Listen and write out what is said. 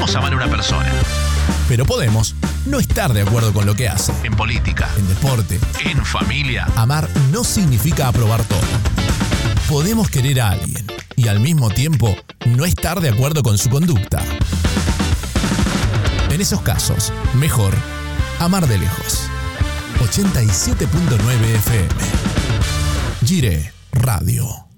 Podemos amar a una persona. Pero podemos no estar de acuerdo con lo que hace. En política, En deporte, en familia. amar no significa aprobar todo. Podemos querer a alguien y al mismo tiempo no estar de acuerdo con su conducta. En esos casos, mejor amar de lejos. 87.9 FM. Gire Radio.